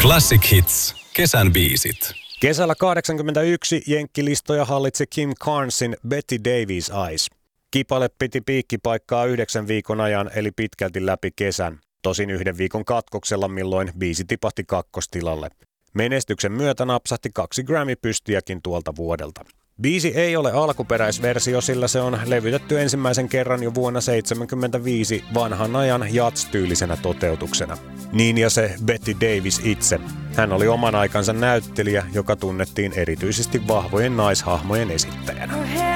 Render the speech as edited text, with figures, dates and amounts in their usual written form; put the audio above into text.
Classic Hits. Kesän biisit. Kesällä 1981 jenkkilistoja hallitsi Kim Carnesin Betty Davis Eyes. Kipale piti piikkipaikkaa 9 viikon ajan, eli pitkälti läpi kesän. Tosin 1 viikon katkoksella, milloin biisi tipahti kakkostilalle. Menestyksen myötä napsahti 2 Grammy-pystiäkin tuolta vuodelta. Biisi ei ole alkuperäisversio, sillä se on levytetty ensimmäisen kerran jo vuonna 1975 vanhan ajan jazz-tyylisenä toteutuksena. Niin ja se Betty Davis itse. Hän oli oman aikansa näyttelijä, joka tunnettiin erityisesti vahvojen naishahmojen esittäjänä.